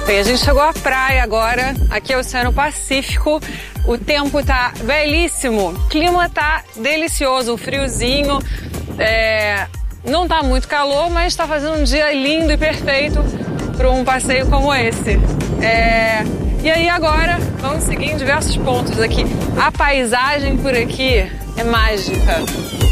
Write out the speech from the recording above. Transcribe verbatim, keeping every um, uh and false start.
Bem, a gente chegou à praia agora, aqui é o Oceano Pacífico, o tempo tá belíssimo, o clima tá delicioso, um friozinho, é... não tá muito calor, mas tá fazendo um dia lindo e perfeito para um passeio como esse. É... E aí agora, vamos seguir em diversos pontos aqui. A paisagem por aqui é mágica.